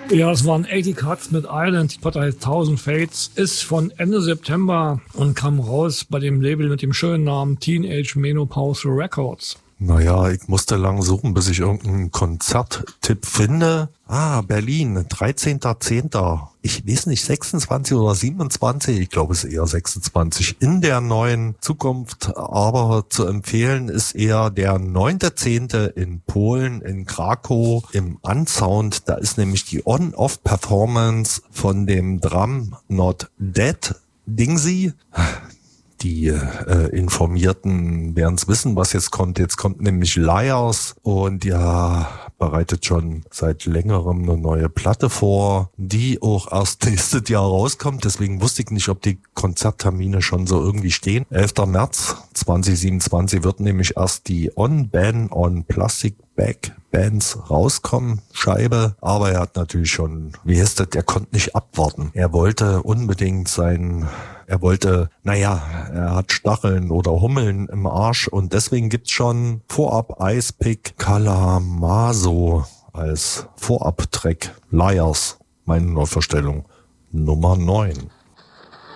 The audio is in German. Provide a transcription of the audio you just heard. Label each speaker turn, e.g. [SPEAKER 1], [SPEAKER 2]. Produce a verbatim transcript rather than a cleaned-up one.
[SPEAKER 1] Ja, es waren achtzig Cuts mit Island. Die Platte heißt Thousand Fates, ist von Ende September und kam raus bei dem Label mit dem schönen Namen Teenage Menopause Records.
[SPEAKER 2] Naja, ich musste lang suchen, bis ich irgendeinen Konzerttipp finde. Ah, Berlin, dreizehnter zehnter Ich weiß nicht, sechsundzwanzig oder siebenundzwanzig Ich glaube, es ist eher sechsundzwanzig in der neuen Zukunft. Aber zu empfehlen ist eher der neunter zehnte in Polen, in Krakow, im Unsound. Da ist nämlich die On-Off-Performance von dem Drum Not Dead Dingsy. Die äh, Informierten werden es wissen, was jetzt kommt. Jetzt kommt nämlich Liars und ja, bereitet schon seit längerem eine neue Platte vor, die auch erst nächstes Jahr rauskommt. Deswegen wusste ich nicht, ob die Konzerttermine schon so irgendwie stehen. elfter März zweitausendsiebenundzwanzig wird nämlich erst die On-Ban on Plastic Bag Bands rauskommen, Scheibe. Aber er hat natürlich schon, wie heißt das, er konnte nicht abwarten. Er wollte unbedingt sein... Er wollte, naja, er hat Stacheln oder Hummeln im Arsch und deswegen gibt's schon vorab Icepick Kalamaso als Vorab-Track Liars, meine Neuverstellung Nummer neun.